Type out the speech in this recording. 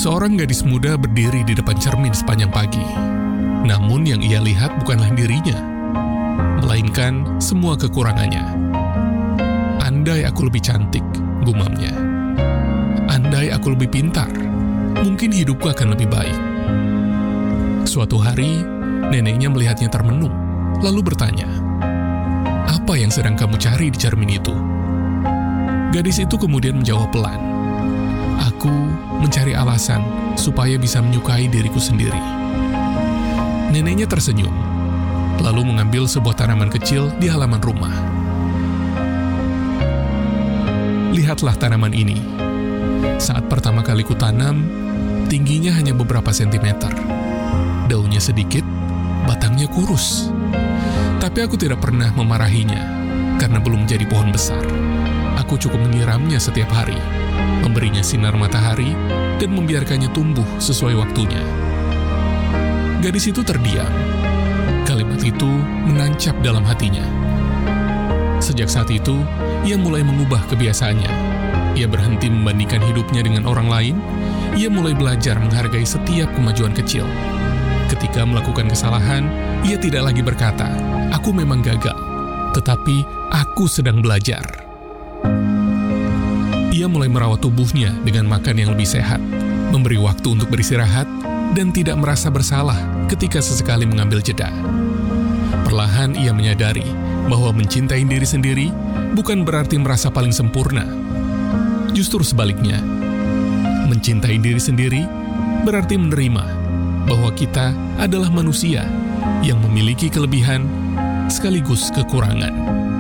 Seorang gadis muda berdiri di depan cermin sepanjang pagi. Namun yang ia lihat bukanlah dirinya, melainkan semua kekurangannya. Andai aku lebih cantik, gumamnya. Andai aku lebih pintar, mungkin hidupku akan lebih baik. Suatu hari, neneknya melihatnya termenung, lalu bertanya, "Apa yang sedang kamu cari di cermin itu?" Gadis itu kemudian menjawab pelan, "Aku mencari alasan supaya bisa menyukai diriku sendiri." Neneknya tersenyum, lalu mengambil sebuah tanaman kecil di halaman rumah. "Lihatlah tanaman ini. Saat pertama kali kutanam, tingginya hanya beberapa sentimeter. Daunnya sedikit, batangnya kurus. Tapi aku tidak pernah memarahinya, karena belum menjadi pohon besar. Aku cukup menyiramnya setiap hari, memberinya sinar matahari, dan membiarkannya tumbuh sesuai waktunya." Gadis itu terdiam. Kalimat itu menancap dalam hatinya. Sejak saat itu, ia mulai mengubah kebiasaannya. Ia berhenti membandingkan hidupnya dengan orang lain. Ia mulai belajar menghargai setiap kemajuan kecil. Ketika melakukan kesalahan, ia tidak lagi berkata, "Aku memang gagal," tetapi "Aku sedang belajar." Ia mulai merawat tubuhnya dengan makan yang lebih sehat, memberi waktu untuk beristirahat, dan tidak merasa bersalah ketika sesekali mengambil jeda. Perlahan ia menyadari bahwa mencintai diri sendiri bukan berarti merasa paling sempurna. Justru sebaliknya, mencintai diri sendiri berarti menerima bahwa kita adalah manusia yang memiliki kelebihan sekaligus kekurangan.